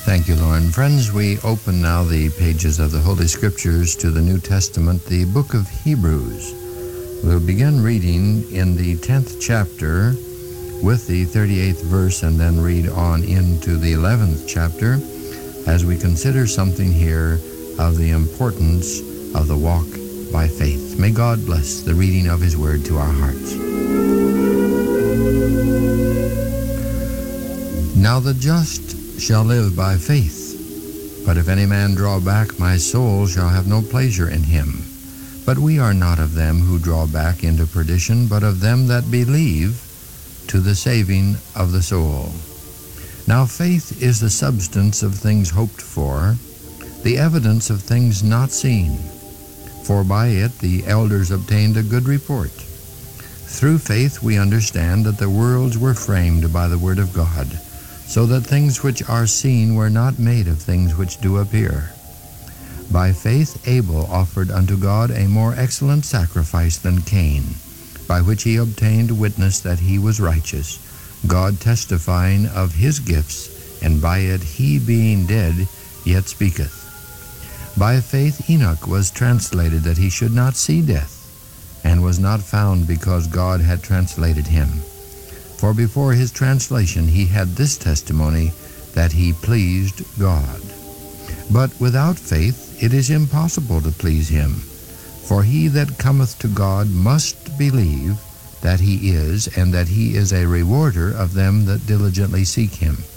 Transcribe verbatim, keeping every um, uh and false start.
Thank you, Lauren. Friends, we open now the pages of the Holy Scriptures to the New Testament, the book of Hebrews. We'll begin reading in the tenth chapter with the thirty-eighth verse and then read on into the eleventh chapter as we consider something here of the importance of the walk by faith. May God bless the reading of His Word to our hearts. Now the just shall live by faith. But if any man draw back, my soul shall have no pleasure in him. But we are not of them who draw back into perdition, but of them that believe to the saving of the soul. Now faith is the substance of things hoped for, the evidence of things not seen. For by it the elders obtained a good report. Through faith we understand that the worlds were framed by the word of God, so that things which are seen were not made of things which do appear. By faith Abel offered unto God a more excellent sacrifice than Cain, by which he obtained witness that he was righteous, God testifying of his gifts, and by it he being dead yet speaketh. By faith Enoch was translated that he should not see death, and was not found because God had translated him. For before his translation he had this testimony, that he pleased God. But without faith it is impossible to please him. For he that cometh to God must believe that he is, and that he is a rewarder of them that diligently seek him.